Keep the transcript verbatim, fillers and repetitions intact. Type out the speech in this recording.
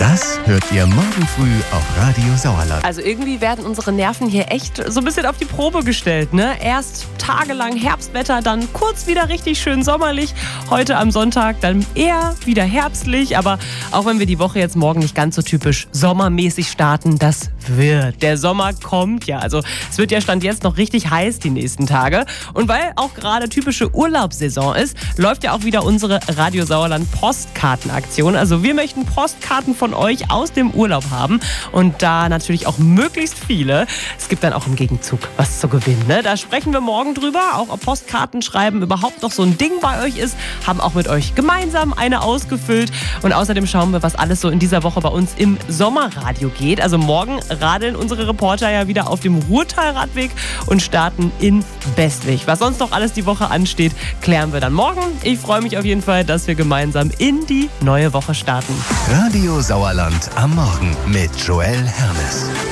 Das hört ihr morgen früh auf Radio Sauerland. Also irgendwie werden unsere Nerven hier echt so ein bisschen auf die Probe gestellt, ne? Erst tagelang Herbstwetter, dann kurz wieder richtig schön sommerlich. Heute am Sonntag dann eher wieder herbstlich. Aber auch wenn wir die Woche jetzt morgen nicht ganz so typisch sommermäßig starten, das wird. Der Sommer kommt ja. Also es wird ja Stand jetzt noch richtig heiß die nächsten Tage. Und weil auch gerade typische Urlaubssaison ist, läuft ja auch wieder unsere Radio Sauerland Postkartenaktion. Also wir möchten Postkarten von euch aus dem Urlaub haben und da natürlich auch möglichst viele. Es gibt dann auch im Gegenzug was zu gewinnen, ne? Da sprechen wir morgen drüber, auch ob Postkarten schreiben überhaupt noch so ein Ding bei euch ist. Haben auch mit euch gemeinsam eine ausgefüllt und außerdem schauen wir, was alles so in dieser Woche bei uns im Sommerradio geht. Also morgen radeln unsere Reporter ja wieder auf dem Ruhrtal-Radweg und starten in Bestwig. Was sonst noch alles die Woche ansteht, klären wir dann morgen. Ich freue mich auf jeden Fall, dass wir gemeinsam in die neue Woche starten. Radio Sauerland am Morgen mit Joel Hermes.